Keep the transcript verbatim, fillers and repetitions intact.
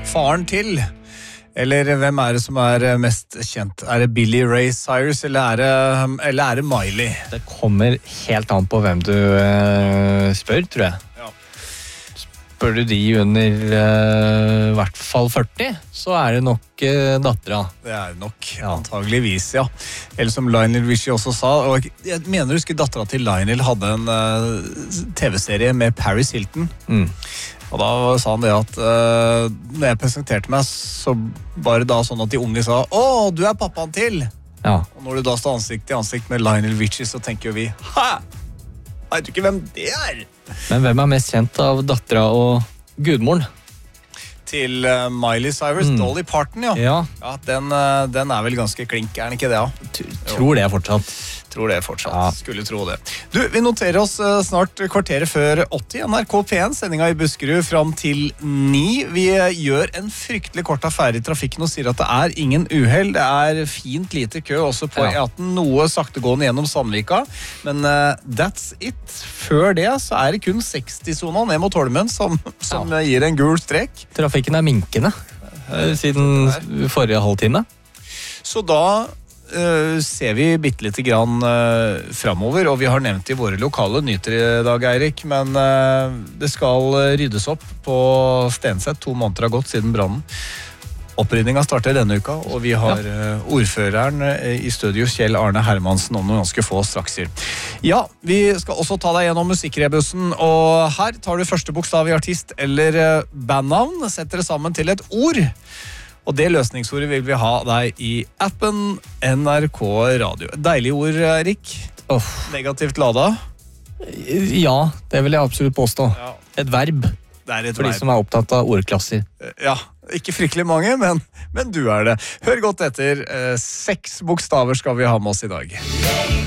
faren til? Eller hvem er det som er mest kjent? Er det Billy Ray Cyrus, eller er det, eller er det Miley? Det kommer helt an på hvem du uh, spør, tror jeg. Ja. Spør du de under uh, hvert fall førti, så er det nok uh, dattera. Det er det nok, ja. Antageligvis, ja. Eller som Lionel Richie også sa, og jeg mener du husker dattera til Lionel hadde en uh, tv-serie med Paris Hilton. Mm. Og da sa han det at uh, når jeg presenterte meg, så var det da sånn at de unge sa «Åh, du er pappaen til!» Ja. Og når du da står ansikt til ansikt med Lionel Richie, så tenker jo vi «Hæ? Vet du ikke hvem det er?» Men hvem er mest kjent av dattera og gudmoren? Til uh, Miley Cyrus, Mm. Dolly Parton, ja. Ja, Ja, den, uh, den er vel ganske klink, er den ikke det, ja? t- tror det fortsatt. Tror det fortsatt. Ja. Skulle tro det. Du, vi noterer oss uh, snart kvarteret før åtti. N R K P en, sendinga i Buskerud fram til ni. Vi uh, gjør en fryktelig kort affære i trafikken og sier at det er ingen uheld. Det er fint lite kø også på Ja. E atten, noe saktegående gjennom Sandvika. Men uh, that's it. Før det så er det kun seksti-sona ned mot Holmen som, som Ja. uh, gir en gul strek. Trafikken er minkende uh, siden forrige halvtime. Så da uh, ser vi bitte lite grann uh, framover, og vi har nevnt i våre lokale nyheter i dag, Eirik, men uh, det skal ryddes opp på Stenseth. To måneder har gått siden brannen. Opprydninga starter denne uka, og vi har uh, ordføreren uh, i studio, Kjell Arne Hermansen, om noen ganske få strakser. Ja, vi skal også ta deg gjennom musikkrebussen, og her tar du første bokstav i artist eller uh, bandnavn, setter det sammen til et ord. Og det løsningsordet vil vi ha deg i appen N R K Radio. Deilig ord, Erik. Oh. Negativt lada. Ja, det vil jeg absolutt påstå. Ja, Et verb, det er et for de verb. som er opptatt av ordklasser. Ja, ikke fryktelig mange, men, men du er det. Hør godt etter. Eh, seks bokstaver skal vi ha med oss i dag.